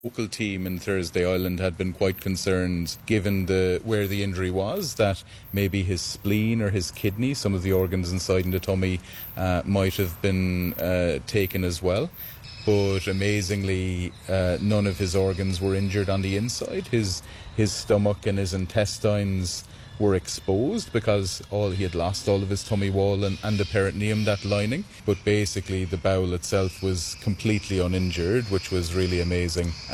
Local team in Thursday Island had been quite concerned, given where the injury was, that maybe his spleen or his kidney, some of the organs inside in the tummy, might have been taken as well. But amazingly, none of his organs were injured on the inside. His stomach and his intestines were exposed because he had lost all of his tummy wall and the peritoneum, that lining. But basically the bowel itself was completely uninjured, which was really amazing.